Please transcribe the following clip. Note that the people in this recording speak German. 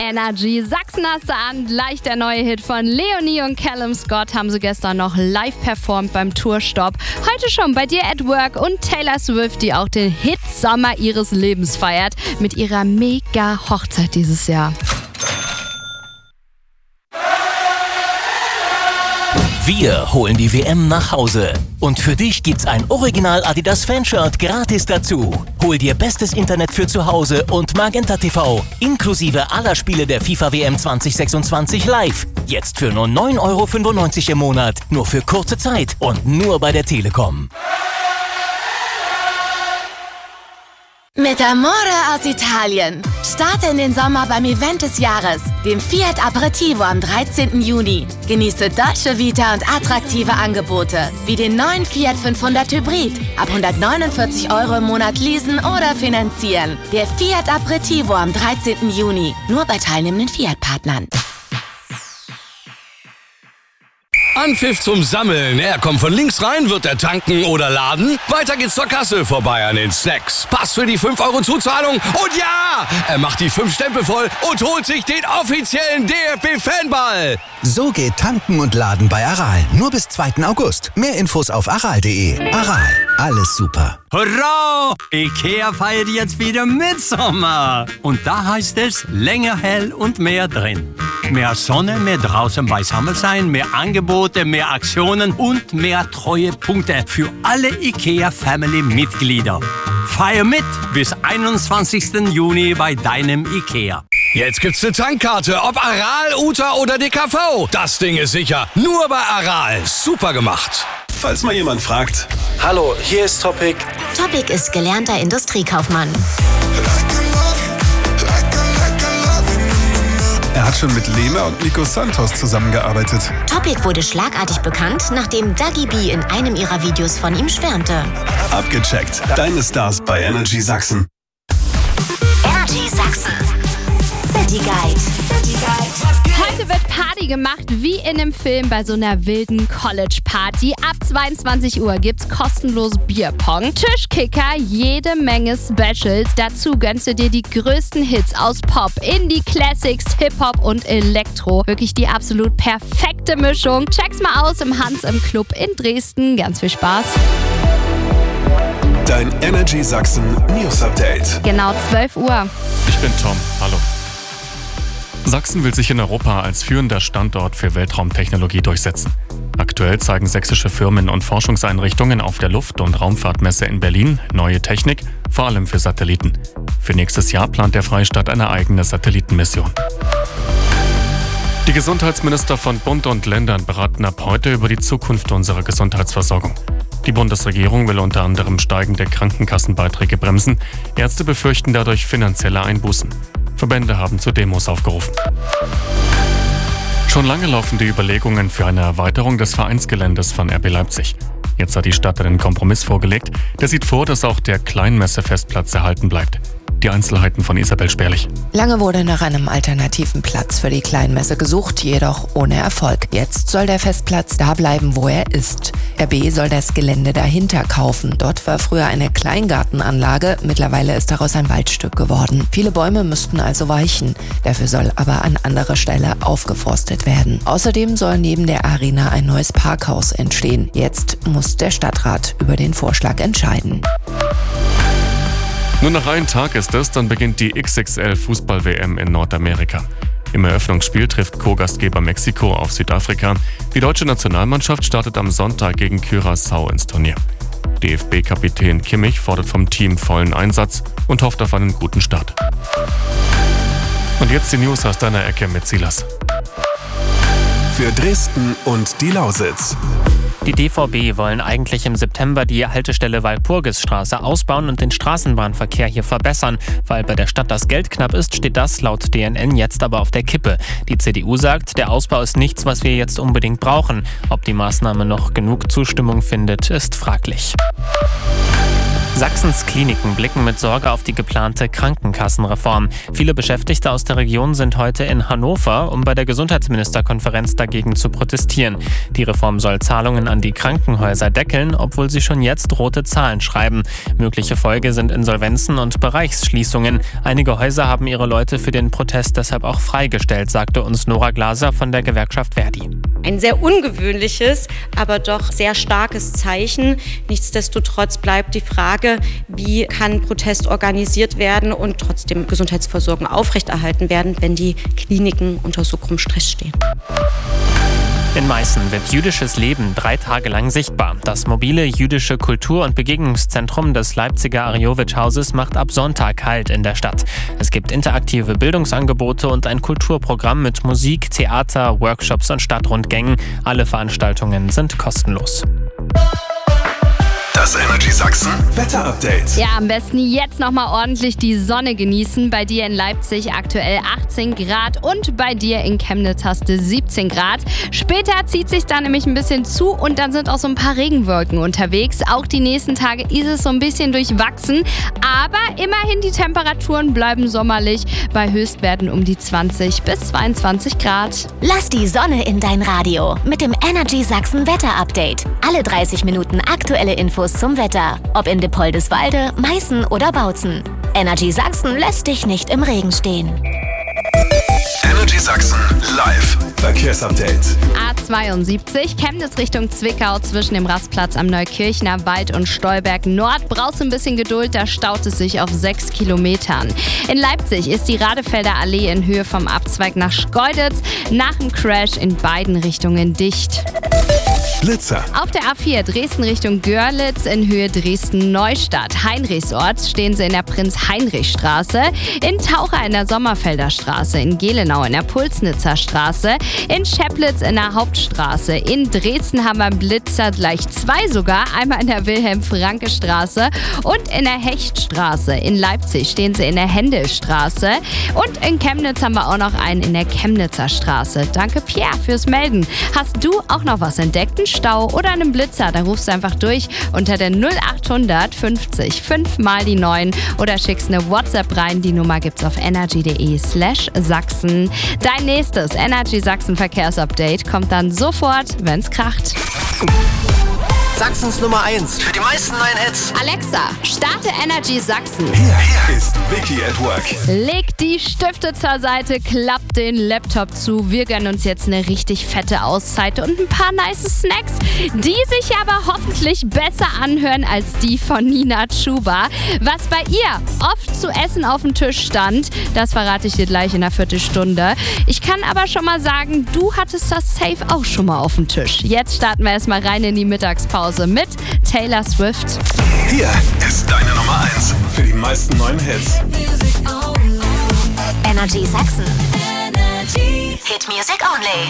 Energy. Sachsen hast du an, gleich der neue Hit von Leonie und Callum Scott haben sie gestern noch live performt beim Tourstopp. Heute schon bei dir at Work und Taylor Swift, die auch den Hit Sommer ihres Lebens feiert, mit ihrer mega Hochzeit dieses Jahr. Wir holen die WM nach Hause. Und für dich gibt's ein Original Adidas Fanshirt gratis dazu. Hol dir bestes Internet für zu Hause und Magenta TV, inklusive aller Spiele der FIFA WM 2026 live. Jetzt für nur 9,95 € im Monat, nur für kurze Zeit und nur bei der Telekom. Mit Amore aus Italien. Starte in den Sommer beim Event des Jahres, dem Fiat Aperitivo am 13. Juni. Genieße Dolce Vita und attraktive Angebote, wie den neuen Fiat 500 Hybrid. Ab 149 € im Monat leasen oder finanzieren. Der Fiat Aperitivo am 13. Juni. Nur bei teilnehmenden Fiat-Partnern. Anpfiff zum Sammeln. Er kommt von links rein, wird er tanken oder laden? Weiter geht's zur Kasse vorbei an den Snacks. Pass für die 5 € Zuzahlung und ja! Er macht die 5 Stempel voll und holt sich den offiziellen DFB-Fanball. So geht Tanken und Laden bei Aral. Nur bis 2. August. Mehr Infos auf aral.de. Aral, alles super. Hurra! Ikea feiert jetzt wieder Mitsommer. Und da heißt es länger hell und mehr drin. Mehr Sonne, mehr draußen beisammen sein, mehr Angebote, mehr Aktionen und mehr Treuepunkte für alle IKEA-Family-Mitglieder. Feier mit bis 21. Juni bei deinem IKEA. Jetzt gibt's eine Tankkarte, ob Aral, Uta oder DKV. Das Ding ist sicher. Nur bei Aral. Super gemacht. Falls mal jemand fragt. Hallo, hier ist Topic. Topic ist gelernter Industriekaufmann. Er hat schon mit Lena und Nico Santos zusammengearbeitet. Topic wurde schlagartig bekannt, nachdem Dagi B in einem ihrer Videos von ihm schwärmte. Abgecheckt. Deine Stars bei Energy Sachsen. Energy Sachsen. City Guide. Heute wird Party gemacht wie in einem Film bei so einer wilden College-Party. Ab 22 Uhr gibt's kostenlos Bierpong, Tischkicker, jede Menge Specials. Dazu gönnst du dir die größten Hits aus Pop, Indie, Classics, Hip-Hop und Elektro. Wirklich die absolut perfekte Mischung. Check's mal aus im Hans im Club in Dresden. Ganz viel Spaß. Dein Energy Sachsen News Update. Genau 12 Uhr. Ich bin Tom. Hallo. Sachsen will sich in Europa als führender Standort für Weltraumtechnologie durchsetzen. Aktuell zeigen sächsische Firmen und Forschungseinrichtungen auf der Luft- und Raumfahrtmesse in Berlin neue Technik, vor allem für Satelliten. Für nächstes Jahr plant der Freistaat eine eigene Satellitenmission. Die Gesundheitsminister von Bund und Ländern beraten ab heute über die Zukunft unserer Gesundheitsversorgung. Die Bundesregierung will unter anderem steigende Krankenkassenbeiträge bremsen. Ärzte befürchten dadurch finanzielle Einbußen. Verbände haben zu Demos aufgerufen. Schon lange laufen die Überlegungen für eine Erweiterung des Vereinsgeländes von RB Leipzig. Jetzt hat die Stadt einen Kompromiss vorgelegt. Der sieht vor, dass auch der Kleinmesse-Festplatz erhalten bleibt. Die Einzelheiten von Isabel Sperlich. Lange wurde nach einem alternativen Platz für die Kleinmesse gesucht, jedoch ohne Erfolg. Jetzt soll der Festplatz da bleiben, wo er ist. RB soll das Gelände dahinter kaufen. Dort war früher eine Kleingartenanlage, mittlerweile ist daraus ein Waldstück geworden. Viele Bäume müssten also weichen. Dafür soll aber an anderer Stelle aufgeforstet werden. Außerdem soll neben der Arena ein neues Parkhaus entstehen. Jetzt muss der Stadtrat über den Vorschlag entscheiden. Nur noch einen Tag ist es, dann beginnt die XXL-Fußball-WM in Nordamerika. Im Eröffnungsspiel trifft Co-Gastgeber Mexiko auf Südafrika. Die deutsche Nationalmannschaft startet am Sonntag gegen Curaçao ins Turnier. DFB-Kapitän Kimmich fordert vom Team vollen Einsatz und hofft auf einen guten Start. Und jetzt die News aus deiner Ecke mit Silas. Für Dresden und die Lausitz. Die DVB wollen eigentlich im September die Haltestelle Walpurgisstraße ausbauen und den Straßenbahnverkehr hier verbessern. Weil bei der Stadt das Geld knapp ist, steht das laut DNN jetzt aber auf der Kippe. Die CDU sagt, der Ausbau ist nichts, was wir jetzt unbedingt brauchen. Ob die Maßnahme noch genug Zustimmung findet, ist fraglich. Sachsens Kliniken blicken mit Sorge auf die geplante Krankenkassenreform. Viele Beschäftigte aus der Region sind heute in Hannover, um bei der Gesundheitsministerkonferenz dagegen zu protestieren. Die Reform soll Zahlungen an die Krankenhäuser deckeln, obwohl sie schon jetzt rote Zahlen schreiben. Mögliche Folge sind Insolvenzen und Bereichsschließungen. Einige Häuser haben ihre Leute für den Protest deshalb auch freigestellt, sagte uns Nora Glaser von der Gewerkschaft Verdi. Ein sehr ungewöhnliches, aber doch sehr starkes Zeichen. Nichtsdestotrotz bleibt die Frage, wie kann Protest organisiert werden und trotzdem Gesundheitsversorgung aufrechterhalten werden, wenn die Kliniken unter so großem Stress stehen. In Meißen wird jüdisches Leben 3 Tage lang sichtbar. Das mobile jüdische Kultur- und Begegnungszentrum des Leipziger Arjowitsch-Hauses macht ab Sonntag Halt in der Stadt. Es gibt interaktive Bildungsangebote und ein Kulturprogramm mit Musik, Theater, Workshops und Stadtrundgängen. Alle Veranstaltungen sind kostenlos. Das Energy Sachsen Wetterupdate. Ja, am besten jetzt nochmal ordentlich die Sonne genießen. Bei dir in Leipzig aktuell 18 Grad und bei dir in Chemnitz hast du 17 Grad. Später zieht sich dann nämlich ein bisschen zu und dann sind auch so ein paar Regenwolken unterwegs. Auch die nächsten Tage ist es so ein bisschen durchwachsen, aber immerhin die Temperaturen bleiben sommerlich bei Höchstwerten um die 20 bis 22 Grad. Lass die Sonne in dein Radio mit dem Energy Sachsen Wetterupdate. Alle 30 Minuten aktuelle Infos zum Wetter. Ob in Dippoldiswalde, Meißen oder Bautzen. Energy Sachsen lässt dich nicht im Regen stehen. Energy Sachsen live Verkehrsupdate. A72 Chemnitz Richtung Zwickau zwischen dem Rastplatz am Neukirchner Wald und Stolberg Nord. Brauchst du ein bisschen Geduld, da staut es sich auf 6 Kilometern. In Leipzig ist die Radefelder Allee in Höhe vom Abzweig nach Schkeuditz nach dem Crash in beiden Richtungen dicht. Blitzer. Auf der A4 Dresden Richtung Görlitz in Höhe Dresden-Neustadt. Heinrichsort stehen sie in der Prinz-Heinrich-Straße. In Taucher in der Sommerfelder Straße. In Gelenau in der Pulsnitzer Straße. In Scheplitz in der Hauptstraße. In Dresden haben wir Blitzer gleich 2 sogar. Einmal in der Wilhelm-Franke-Straße und in der Hechtstraße. In Leipzig stehen sie in der Händelstraße. Und in Chemnitz haben wir auch noch einen in der Chemnitzer Straße. Danke Pierre fürs Melden. Hast du auch noch was entdeckt? Stau oder einem Blitzer, dann rufst du einfach durch unter der 0800 50 5 mal die 9 oder schickst eine WhatsApp rein. Die Nummer gibt's auf energy.de/Sachsen. Dein nächstes Energy Sachsen Verkehrsupdate kommt dann sofort, wenn's kracht. Sachsens Nummer 1 für die meisten neuen Hits. Alexa, starte Energy Sachsen. Hier ist Vicky at Work. Leg die Stifte zur Seite, klapp den Laptop zu. Wir gönnen uns jetzt eine richtig fette Auszeit und ein paar nice Snacks, die sich aber hoffentlich besser anhören als die von Nina Chuba. Was bei ihr oft zu essen auf dem Tisch stand, das verrate ich dir gleich in einer Viertelstunde. Ich kann aber schon mal sagen, du hattest das safe auch schon mal auf dem Tisch. Jetzt starten wir erstmal rein in die Mittagspause mit Taylor Swift. Hier ist deine Nummer 1 für die meisten neuen Hits. Energy Sachsen. Hit Music Only.